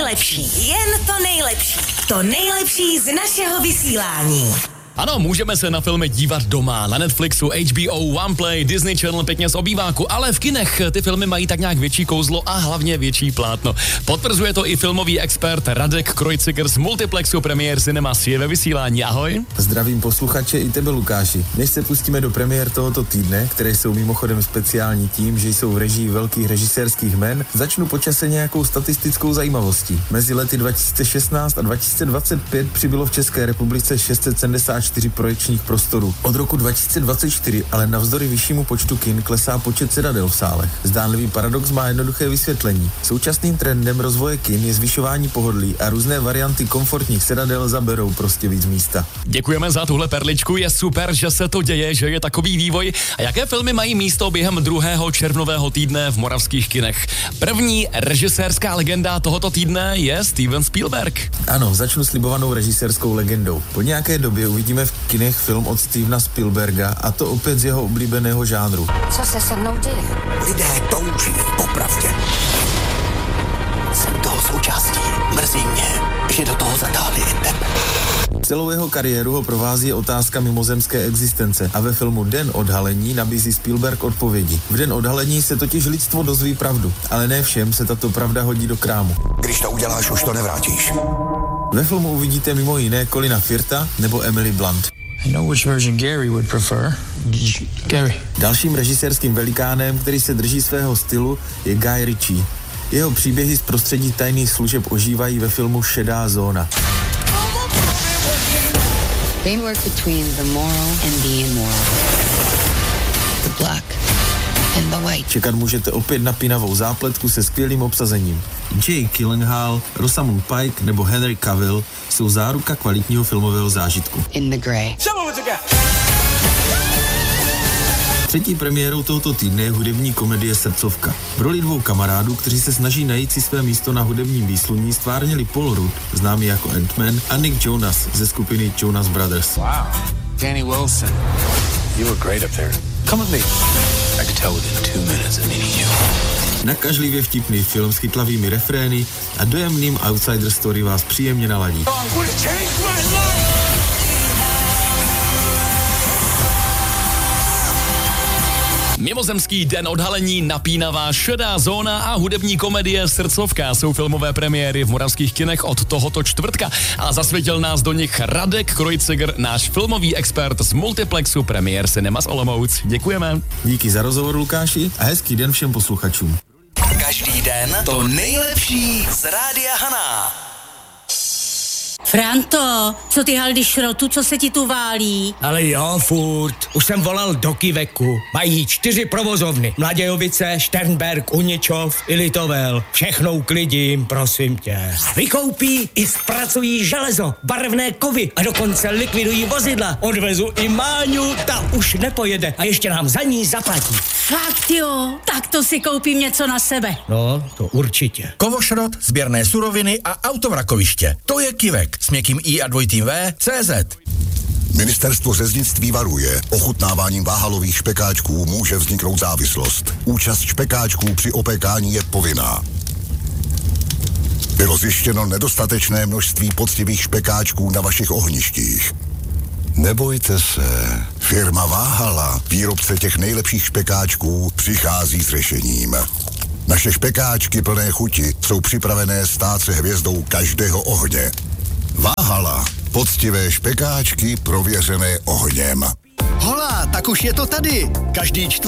nejlepší, jen to nejlepší. To nejlepší z našeho vysílání. Ano, můžeme se na filmy dívat doma, na Netflixu, HBO, OnePlay, Disney Channel pěkně z obýváku, ale v kinech ty filmy mají tak nějak větší kouzlo a hlavně větší plátno. Potvrzuje to i filmový expert Radek Kreuziger z multiplexu Premiér Cinemas. Je ve vysílání, ahoj. Zdravím posluchače i tebe, Lukáši. Než se pustíme do premiér tohoto týdne, které jsou mimochodem speciální tím, že jsou v režii velkých režisérských jmen, začnu po čase nějakou statistickou zajímavostí. Mezi lety 2016 a 2025 přibylo v České republice 674 projekčních prostorů. Od roku 2024 ale navzdory vyššímu počtu kin klesá počet sedadel v sálech. Zdánlivý paradox má jednoduché vysvětlení. Současným trendem rozvoje kin je zvyšování pohodlí a různé varianty komfortních sedadel zaberou prostě víc místa. Děkujeme za tuhle perličku, je super, že se to děje, že je takový vývoj. A jaké filmy mají místo během 2. červnového týdne v moravských kinech? První režisérská legenda tohoto týdne je Steven Spielberg. Ano, začnu slibovanou režisérskou legendou. Po nějaké době uvidíme v kinech film od Stevena Spielberga, a to opět z jeho oblíbeného žánru. Co se se mnou děje? Lidé touží po pravdě. Jsem toho součástí. Mrzí mě, že do toho zatáhli i tebe. Celou jeho kariéru ho provází otázka mimozemské existence a ve filmu Den odhalení nabízí Spielberg odpovědi. V Den odhalení se totiž lidstvo dozví pravdu, ale ne všem se tato pravda hodí do krámu. Když to uděláš, už to nevrátíš. Ve filmu uvidíte mimo jiné Colina Firtha nebo Emily Blunt. I know which version Gary would prefer. Gary. Dalším režisérským velikánem, který se drží svého stylu, je Guy Ritchie. Jeho příběhy z prostředí tajných služeb ožívají ve filmu Šedá zóna. They work between the moral and the immoral. The black and the white. Čekat můžete opět napínavou zápletku se skvělým obsazením. Jake Gyllenhaal, Rosamund Pike nebo Henry Cavill jsou záruka kvalitního filmového zážitku. In the gray. Třetí premiérou tohoto týdne je hudební komedie Srdcovka. V roli dvou kamarádů, kteří se snaží najít si své místo na hudebním výsluní, stvárnili Paul Rudd, známý jako Ant-Man, a Nick Jonas ze skupiny Jonas Brothers. Wow. Danny Wilson. You were great up there. Come with me. I could tell within 2 minutes of meeting you. Nakažlivě vtipný film s chytlavými refrény a dojemným outsider story vás příjemně naladí. Mimozemský Den odhalení, napínavá Šedá zóna a hudební komedie Srdcovka jsou filmové premiéry v moravských kinech od tohoto čtvrtka a zasvětil nás do nich Radek Kreuziger, náš filmový expert z multiplexu Premiér Cinemas Olomouc. Děkujeme. Díky za rozhovor, Lukáši, a hezký den všem posluchačům. Každý den to nejlepší z Rádia Haná. Franto, co ty haldy šrotu, co se ti tu válí? Ale jo, furt. Už jsem volal do Kiveku. Mají 4 provozovny. Mladějovice, Šternberk, Uničov i Litovel. Všechno uklidím, prosím tě. Vykoupí i zpracují železo, barevné kovy a dokonce likvidují vozidla. Odvezu i Máňu, ta už nepojede a ještě nám za ní zaplatí. Fakt jo, tak to si koupím něco na sebe. No, to určitě. Kovošrot, sběrné suroviny a autovrakoviště. To je Kivek s měkkým I a dvojitým V, CZ. Ministerstvo řeznictví varuje. Ochutnáváním váhalových špekáčků může vzniknout závislost. Účast špekáčků při opékání je povinná. Bylo zjištěno nedostatečné množství poctivých špekáčků na vašich ohništích. Nebojte se. Firma Váhala, výrobce těch nejlepších špekáčků, přichází s řešením. Naše špekáčky plné chuti jsou připravené stát se hvězdou každého ohně. Váhala. Poctivé špekáčky prověřené ohněm. Hola, tak už je to tady. Každý